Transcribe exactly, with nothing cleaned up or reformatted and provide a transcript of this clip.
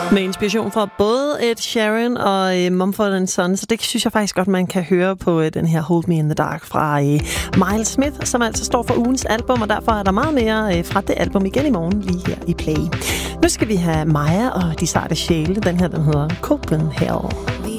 Med inspiration fra både Ed Sheeran og uh, Mumford and Sons, så det synes jeg faktisk godt, man kan høre på uh, den her Hold Me in the Dark fra uh, Miles Smith, som altså står for ugens album, og derfor er der meget mere uh, fra det album igen i morgen, lige her i Play. Nu skal vi have Maja og De Sarte Sjæle. Den her, den hedder Copenhagen.